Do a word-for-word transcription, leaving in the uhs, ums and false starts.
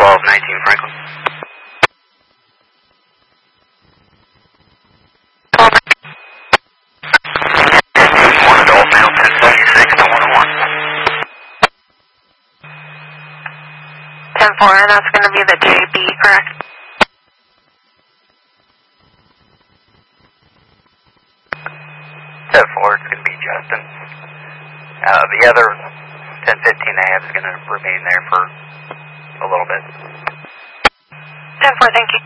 twelve nineteen Franklin. One adult male, ten seventy-six to one oh one. ten four, and that's going to be the J B, correct? ten four, it's going to be Justin. Uh, the other ten fifteen I have is going to remain there for a little bit. ten four, thank you.